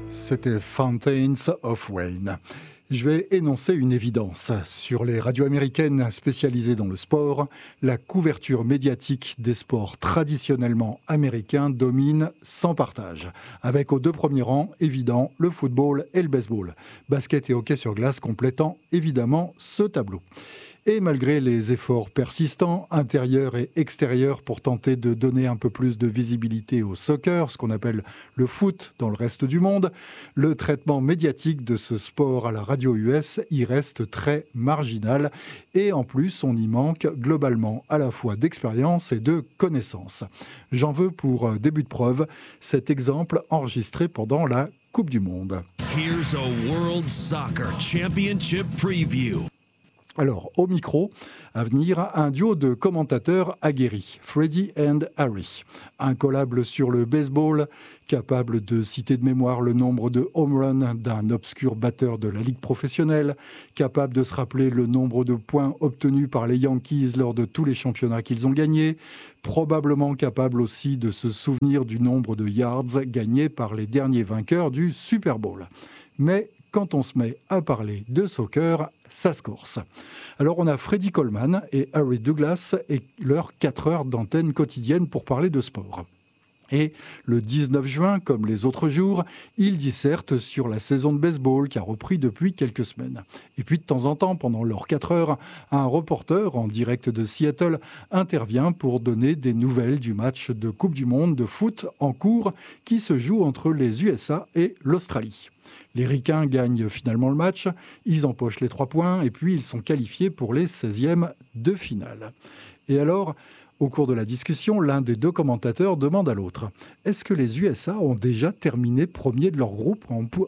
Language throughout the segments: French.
C'était Fountains of Wayne. Je vais énoncer une évidence. Sur les radios américaines spécialisées dans le sport, la couverture médiatique des sports traditionnellement américains domine sans partage. Avec aux deux premiers rangs, évident, le football et le baseball. Basket et hockey sur glace complétant évidemment ce tableau. Et malgré les efforts persistants, intérieurs et extérieurs, pour tenter de donner un peu plus de visibilité au soccer, ce qu'on appelle le foot dans le reste du monde, le traitement médiatique de ce sport à la radio US y reste très marginal. Et en plus, on y manque globalement à la fois d'expérience et de connaissances. J'en veux pour début de preuve cet exemple enregistré pendant la Coupe du Monde. Here's a World Soccer Championship preview. Alors, au micro, à venir, un duo de commentateurs aguerris, Freddie and Harry. Incollable sur le baseball, capable de citer de mémoire le nombre de home runs d'un obscur batteur de la ligue professionnelle, capable de se rappeler le nombre de points obtenus par les Yankees lors de tous les championnats qu'ils ont gagnés, probablement capable aussi de se souvenir du nombre de yards gagnés par les derniers vainqueurs du Super Bowl. Mais quand on se met à parler de soccer, ça se corse. Alors on a Freddie Coleman et Harry Douglas et leurs 4 heures d'antenne quotidienne pour parler de sport. Et le 19 juin, comme les autres jours, ils dissertent sur la saison de baseball qui a repris depuis quelques semaines. Et puis de temps en temps, pendant leurs 4 heures, un reporter en direct de Seattle intervient pour donner des nouvelles du match de Coupe du Monde de foot en cours qui se joue entre les USA et l'Australie. Les Ricains gagnent finalement le match, ils empochent les 3 points et puis ils sont qualifiés pour les 16e de finale. Et alors, au cours de la discussion, l'un des deux commentateurs demande à l'autre « Est-ce que les USA ont déjà terminé premier de leur groupe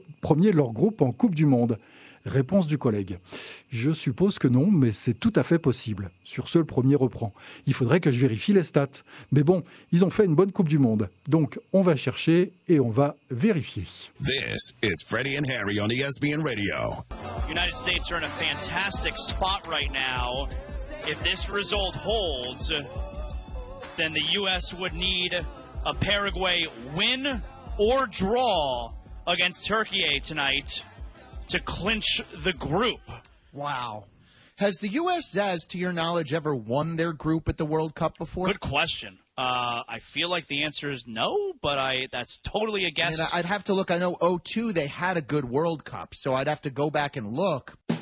en Coupe du Monde ?» Réponse du collègue. Je suppose que non, mais c'est tout à fait possible. Sur ce, le premier reprend. Il faudrait que je vérifie les stats. Mais bon, ils ont fait une bonne Coupe du Monde. Donc, on va chercher et on va vérifier. This is Freddie and Harry on ESPN Radio. United States are in a fantastic spot right now. If this result holds, then the U.S. would need a Paraguay win or draw against Turkey tonight to clinch the group. Wow. Has the U.S., Zaz, to your knowledge, ever won their group at the World Cup before? Good question. I feel like the answer is no, but that's totally a guess. I'd have to look. I know 2002 they had a good World Cup, so I'd have to go back and look.